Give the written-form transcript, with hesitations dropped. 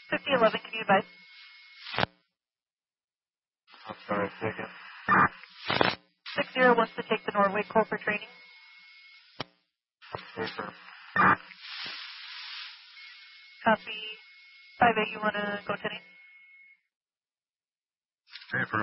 5011, can you advise? I'm sorry, second. 60 wants to take the Norway call for training. Paper. Copy. 58, you want to go to any? Paper.